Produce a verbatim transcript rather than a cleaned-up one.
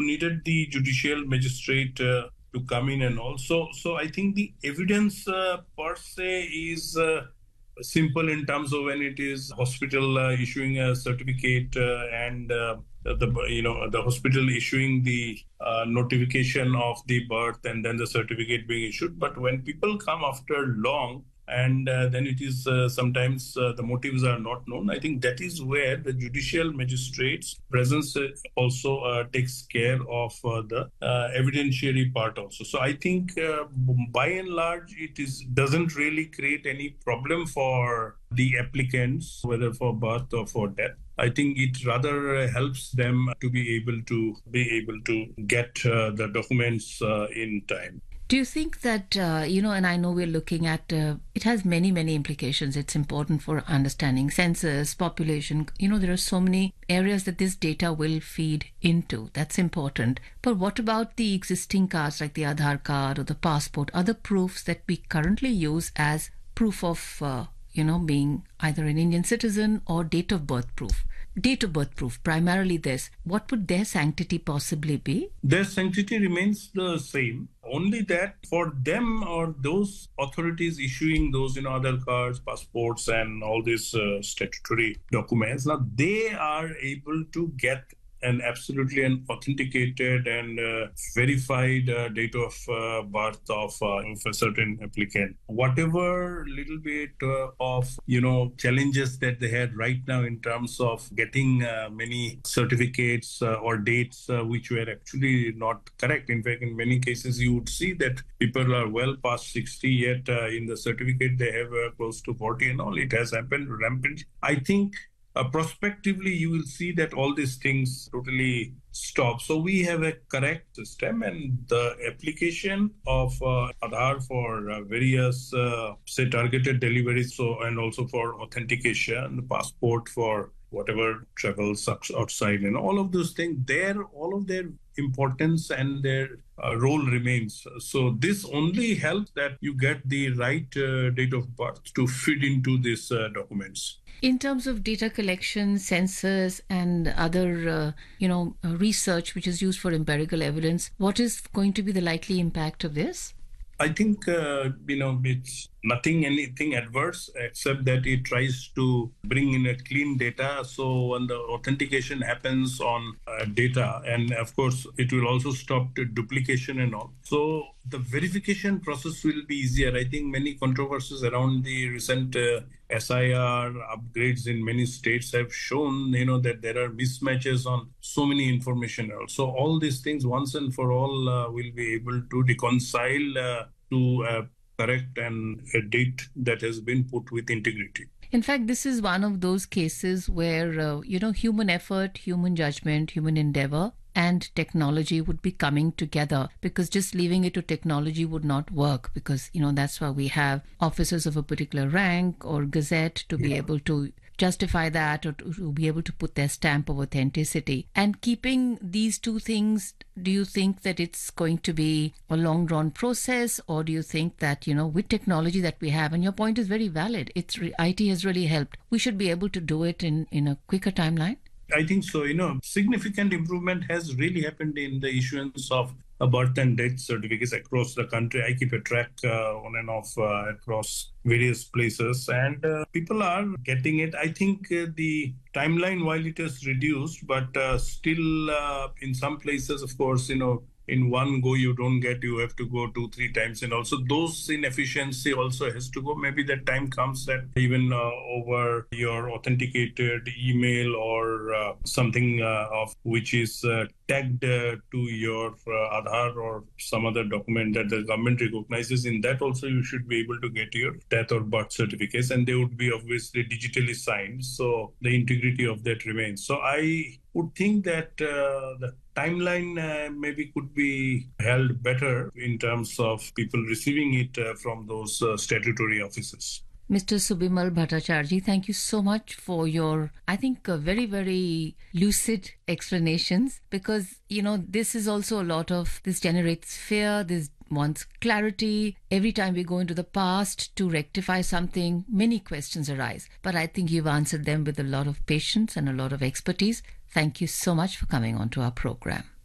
needed the judicial magistrate uh, to come in and also. So I think the evidence uh, per se is uh, simple in terms of when it is hospital uh, issuing a certificate uh, and uh, the you know the hospital issuing the uh, notification of the birth and then the certificate being issued. But when people come after long, and uh, then it is uh, sometimes uh, the motives are not known. I think that is where the judicial magistrate's presence uh, also uh, takes care of uh, the uh, evidentiary part also. So I think uh, by and large, it is doesn't really create any problem for the applicants, whether for birth or for death. I think it rather helps them to be able to be able to get uh, the documents uh, in time. Do you think that, uh, you know, and I know we're looking at, uh, it has many, many implications. It's important for understanding census, population. You know, there are so many areas that this data will feed into. That's important. But what about the existing cards like the Aadhaar card or the passport, other proofs that we currently use as proof of, uh, you know, being either an Indian citizen or date of birth proof? Date of birth proof, primarily this. What would their sanctity possibly be? Their sanctity remains the same. Only that for them or those authorities issuing those, you know, other cards, passports, and all these uh, statutory documents, now they are able to get an absolutely an authenticated and uh, verified uh, date of uh, birth of, uh, of a certain applicant. Whatever little bit uh, of, you know, challenges that they had right now in terms of getting uh, many certificates uh, or dates uh, which were actually not correct. In fact, in many cases, you would see that people are well past sixty, yet uh, in the certificate they have uh, close to forty and all. It has happened rampant. I think Uh, prospectively, you will see that all these things totally stop. So we have a correct system, and the application of uh, Aadhaar for uh, various, uh, say, targeted deliveries, so and also for authentication, the passport for whatever travels outside, and all of those things, there, all of their importance and their uh, role remains. So this only helps that you get the right uh, date of birth to fit into these uh, documents. In terms of data collection, census, and other, uh, you know, uh, research which is used for empirical evidence, what is going to be the likely impact of this? I think, uh, you know, it's nothing, anything adverse, except that it tries to bring in a clean data. So when the authentication happens on uh, data, and of course, it will also stop the duplication and all. So the verification process will be easier. I think many controversies around the recent uh, S I R upgrades in many states have shown, you know, that there are mismatches on so many information. So all these things once and for all uh, will be able to reconcile uh, to a correct and a date that has been put with integrity. In fact, this is one of those cases where, uh, you know, human effort, human judgment, human endeavor, and technology would be coming together, because just leaving it to technology would not work, because, you know, that's why we have officers of a particular rank or gazette to be yeah. able to justify that, or to, to be able to put their stamp of authenticity. And keeping these two things, do you think that it's going to be a long drawn process, or do you think that, you know, with technology that we have, and your point is very valid, it's re- I T has really helped, we should be able to do it in, in a quicker timeline? I think so. You know, significant improvement has really happened in the issuance of a birth and death certificates across the country. I keep a track uh, on and off uh, across various places, and uh, people are getting it. I think uh, the timeline, while it has reduced, but uh, still uh, in some places, of course, you know, in one go you don't get, you have to go two, three times. And also those inefficiency also has to go. Maybe that time comes that even uh, over your authenticated email or uh, something uh, of which is uh, tagged uh, to your uh, Aadhaar or some other document that the government recognizes, in that also you should be able to get your death or birth certificates, and they would be obviously digitally signed. So the integrity of that remains. So I would think that uh, the timeline uh, maybe could be held better in terms of people receiving it uh, from those uh, statutory offices. Mister Subimal Bhattacharjee, thank you so much for your, I think, uh, very, very lucid explanations, because, you know, this is also a lot of, this generates fear, this wants clarity. Every time we go into the past to rectify something, many questions arise. But I think you've answered them with a lot of patience and a lot of expertise. Thank you so much for coming on to our program.